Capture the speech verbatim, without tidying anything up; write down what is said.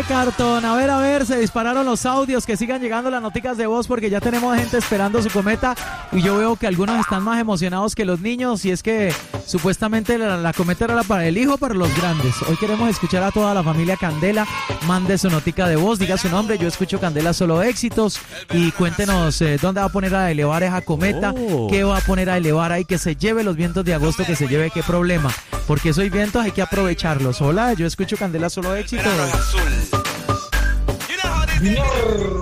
de cartón. A ver, a ver, se dispararon los audios. Que sigan llegando las noticias de voz porque ya tenemos gente esperando su cometa. Y yo veo que algunos están más emocionados que los niños. Y es que supuestamente la, la cometa era para el hijo, para los grandes. Hoy queremos escuchar a toda la familia Candela. Mande su notica de voz, diga su nombre. Yo escucho Candela Solo Éxitos. Y cuéntenos eh, dónde va a poner a elevar esa cometa. Oh. Qué va a poner a elevar ahí. Que se lleve los vientos de agosto, que se lleve qué problema. Porque esos vientos hay que aprovecharlos. Hola, yo escucho Candela Solo Éxitos.